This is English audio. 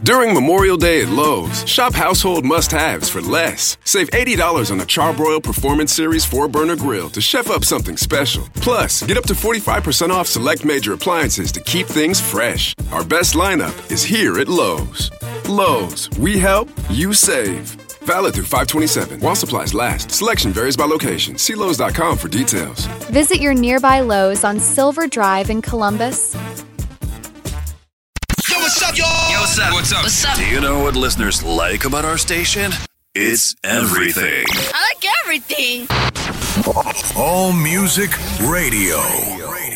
During Memorial Day at Lowe's, shop household must-haves for less. Save $80 on a Charbroil Performance Series 4-burner grill to chef up something special. Plus, get up to 45% off select major appliances to keep things fresh. Our best lineup is here at Lowe's. Lowe's, we help, you save. Valid through 5/27. While supplies last. Selection varies by location. See Lowe's.com for details. Visit your nearby Lowe's on Silver Drive in Columbus. Yo, what's up, y'all? Yo, what's up? What's up? What's up? Do you know what listeners like about our station? It's everything. I like everything. All Music Radio.